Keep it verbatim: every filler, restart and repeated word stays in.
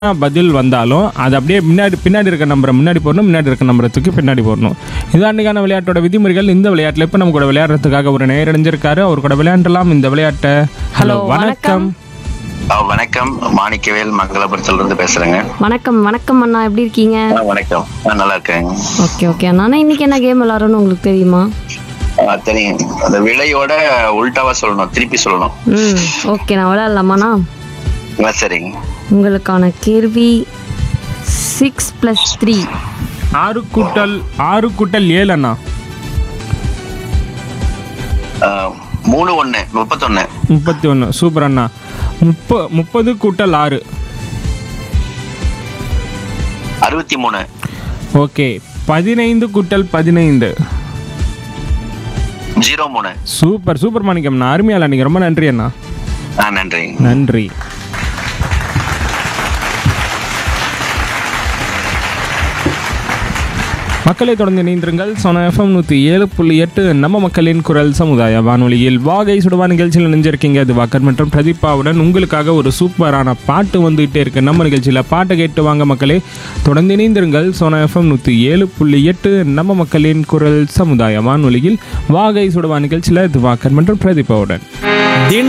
பதில் வந்தாலும் அது அப்படியே முன்னாடி பின்னாடி இருக்க நம்பரை முன்னாடி போடணும், முன்னாடி இருக்க நம்பரை தூக்கி பின்னாடி போடணும். இதாண்டிக்கான விளையாட்டோட விதிமுறைகள். இந்த விளையாட்டில் இப்போ நம்ம கூட விளையாடுறதுக்காக ஒரு நேர் அடைஞ்சிருக்காரு. அவர் கூட விளையாண்டலாம் இந்த விளையாட்டை. ஹலோ, வணக்கம். ஆ, வணக்கம். மாணிக்கவேல் மங்களபுரத்துல இருந்து பேசுறேங்க. வணக்கம் வணக்கம் அண்ணா, எப்படி இருக்கீங்க? ஆ, வணக்கம். நான் நல்லா இருக்கேங்க. ஓகே ஓகே அண்ணா, நான் இன்னைக்கு என்ன கேம் விளாட்றோன்னு உங்களுக்கு தெரியுமா? ஆ, தெரியும். அந்த விலையோட உல்டாவா சொல்லணும், திருப்பி சொல்லணும். ம் ஓகே, நான் விளையாடலாமாண்ணா? ஆ, சரிங்க. உங்களுக்கான கேள்வி சிக்ஸ் ப்ளஸ் த்ரீ. ஆறு கூட்டல் ஆறு கூட்டல் ஏழு அண்ணா. ஆ, மூணு ஒண்ணு முப்பத்தொன்னு. முப்பத்தி ஒன்று. சூப்பர் அண்ணா. முப்ப முப்பது கூட்டல் ஆறு. அறுபத்தி மூணு. ஓகே. பதினைந்து கூட்டல் பதினைந்து. ஜீரோ மூணு. சூப்பர் சூப்பர் மாணிக்கம் அண்ணா, அருமையால நீங்கள் ரொம்ப நன்றி அண்ணா. ஆ, நன்றி. நன்றி. மக்களை தொடர்ந்து இணைந்திருங்கள். சோனா எஃப்எம் நூற்றி ஏழு புள்ளி எட்டு நம்ம மக்களின் குரல் சமுதாய வானொலியில் வாகை சுடுவா நிகழ்ச்சியில் நினைஞ்சிருக்கீங்க. அது வாக்கர் மற்றும் பிரதீபாவுடன் உங்களுக்காக ஒரு சூப்பரான பாட்டு வந்துகிட்டே இருக்கு. நம்ம நிகழ்ச்சியில் பாட்டை கேட்டு வாங்க மக்களே. தொடர்ந்து இணைந்திருங்கள். சோனா எஃப்எம் நூற்றி ஏழு புள்ளி எட்டு நம்ம மக்களின் குரல் சமுதாய வானொலியில் வாகை சுடுவா நிகழ்ச்சியில் இது வாக்கர் மற்றும் பிரதீபாவுடன்.